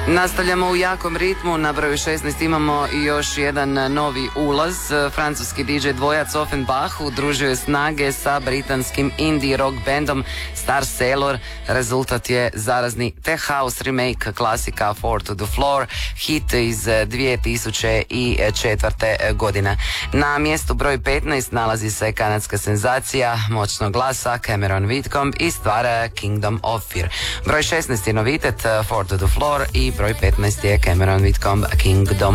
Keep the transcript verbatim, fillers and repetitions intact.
Nastavljamo u jakom ritmu, na broju šesnaest imamo i još jedan novi ulaz. Francuski D J dvojac Offenbach udružio je snage sa britanskim indie rock bandom Star Sailor. Rezultat je zarazni tech house remake klasika Four to the Floor, hit iz dvije tisuće četvrte. godine. Na mjestu broj petnaest nalazi se kanadska senzacija moćnog glasa Cameron Whitcomb i stvara Kingdom of Fear. Broj šesnaest je novitet Four to the Floor i broj petnaest je Cameron Whitcomb Kingdom